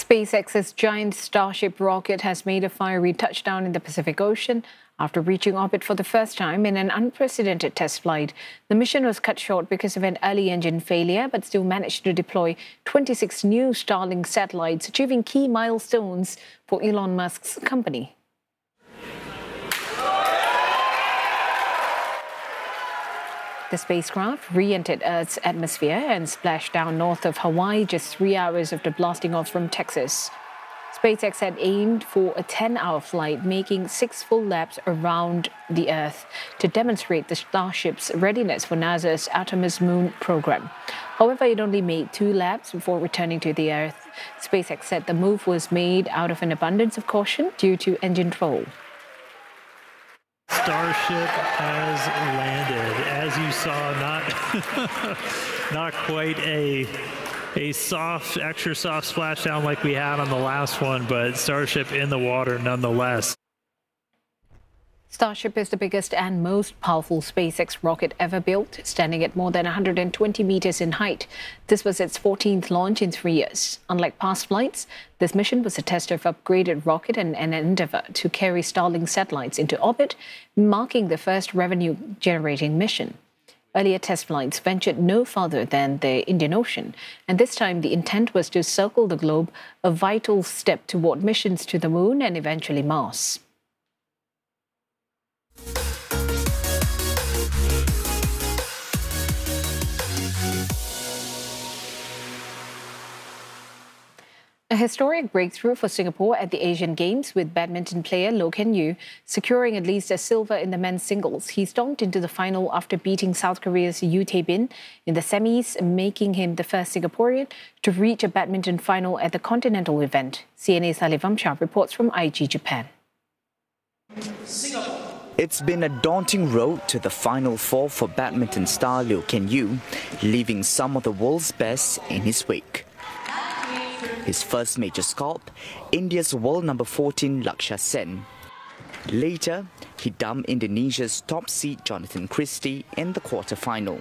SpaceX's giant Starship rocket has made a fiery touchdown in the Pacific Ocean after reaching orbit for the first time in an unprecedented test flight. The mission was cut short because of an early engine failure, but still managed to deploy 26 new Starlink satellites, achieving key milestones for Elon Musk's company. The spacecraft re-entered Earth's atmosphere and splashed down north of Hawaii just 3 hours after blasting off from Texas. SpaceX had aimed for a 10-hour flight, making 6 full laps around the Earth to demonstrate the Starship's readiness for NASA's Artemis Moon program. However, it only made 2 laps before returning to the Earth. SpaceX said the move was made out of an abundance of caution due to engine trouble. Starship has landed. As you saw, not quite a soft, extra soft splashdown like we had on the last one, but Starship in the water nonetheless. Starship is the biggest and most powerful SpaceX rocket ever built, standing at more than 120 meters in height. This was its 14th launch in 3 years. Unlike past flights, this mission was a test of upgraded rocket and an endeavor to carry Starlink satellites into orbit, marking the first revenue-generating mission. Earlier test flights ventured no farther than the Indian Ocean, and this time the intent was to circle the globe, a vital step toward missions to the Moon and eventually Mars. A historic breakthrough for Singapore at the Asian Games, with badminton player Loh Ken Yew securing at least a silver in the men's singles. He stomped into the final after beating South Korea's Yoo Tae-bin in the semis, making him the first Singaporean to reach a badminton final at the continental event. CNA's Ali Vamsha reports from Aichi, Japan. It's been a daunting road to the Final Four for badminton star Loh Ken Yew, leaving some of the world's best in his wake. His first major scalp, India's world number 14 Lakshya Sen. Later, he dumped Indonesia's top seed Jonathan Christie in the quarter-final.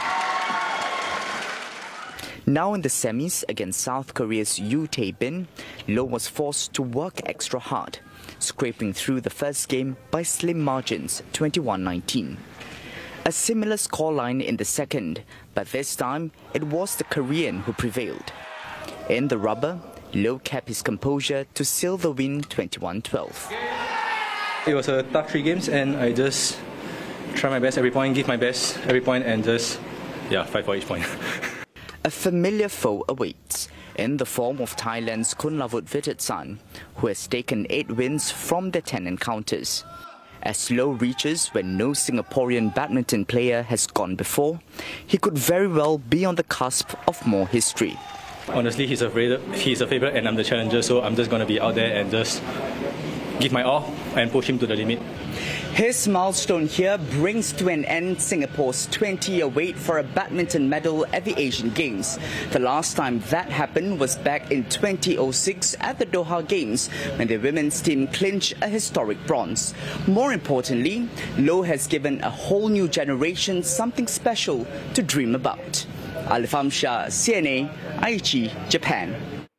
Now in the semis against South Korea's Yoo Tae-bin, Loh was forced to work extra hard, scraping through the first game by slim margins, 21-19. A similar scoreline in the second, but this time it was the Korean who prevailed. In the rubber, Loh kept his composure to seal the win 21-12. It was a tough 3 games, and I just try my best every point, give my best every point, and just, fight for each point. A familiar foe awaits, in the form of Thailand's Kunlavut Vitatsan, who has taken 8 wins from the 10 encounters. As Loh reaches where no Singaporean badminton player has gone before, he could very well be on the cusp of more history. Honestly, he's a favorite and I'm the challenger, so I'm just going to be out there and just give my all and push him to the limit. His milestone here brings to an end Singapore's 20-year wait for a badminton medal at the Asian Games. The last time that happened was back in 2006 at the Doha Games, when the women's team clinched a historic bronze. More importantly, Loh has given a whole new generation something special to dream about. Ali Vamsha, CNA, Aichi, Japan.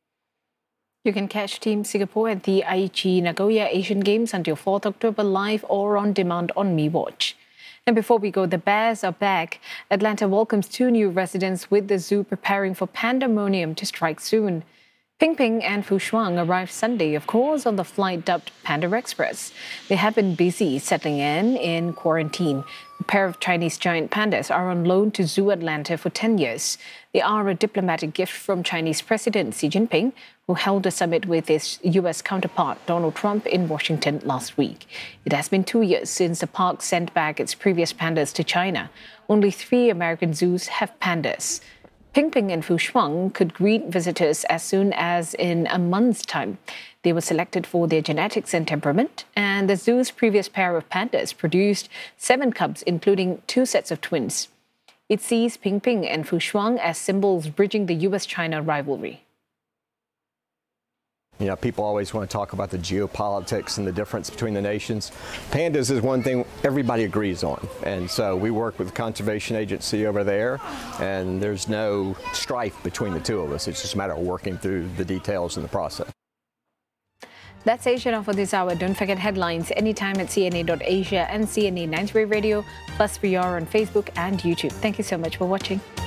You can catch Team Singapore at the Aichi Nagoya Asian Games until 4th October live or on demand on MeWatch. And before we go, the bears are back. Atlanta welcomes 2 new residents, with the zoo preparing for pandemonium to strike soon. Ping Ping and Fu Shuang arrived Sunday, of course, on the flight dubbed Panda Express. They have been busy settling in quarantine. A pair of Chinese giant pandas are on loan to Zoo Atlanta for 10 years. They are a diplomatic gift from Chinese President Xi Jinping, who held a summit with his U.S. counterpart Donald Trump in Washington last week. It has been 2 years since the park sent back its previous pandas to China. Only 3 American zoos have pandas. Ping Ping and Fu Shuang could greet visitors as soon as in a month's time. They were selected for their genetics and temperament, and the zoo's previous pair of pandas produced 7 cubs, including 2 sets of twins. It sees Ping Ping and Fu Shuang as symbols bridging the U.S.-China rivalry. You know, people always want to talk about the geopolitics and the difference between the nations. Pandas is one thing everybody agrees on. And so we work with the Conservation Agency over there, and there's no strife between the two of us. It's just a matter of working through the details in the process. That's Asia Now for this hour. Don't forget headlines anytime at cna.asia and CNA 93 Radio. Plus, we are on Facebook and YouTube. Thank you so much for watching.